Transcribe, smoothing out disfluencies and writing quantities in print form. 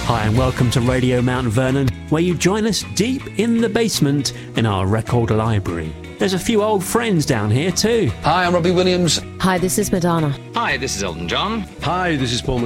Hi and welcome to Radio Mount Vernon, where you join us deep in the basement in our record library. There's a few old friends down here too. Hi, I'm Robbie Williams. Hi, this is Madonna. Hi, this is Elton John. Hi, this is Paul